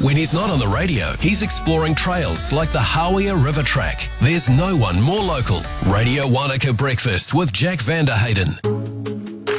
When he's not on the radio, he's exploring trails like the Hawea River Track. There's no one more local. Radio Wanaka Breakfast with Jack Vanderhayden.